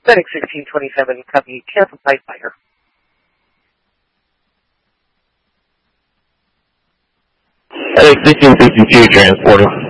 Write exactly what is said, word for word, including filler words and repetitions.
Medic sixteen twenty-seven, copy, cancel site fire. Medic sixteen sixty-two, transporter.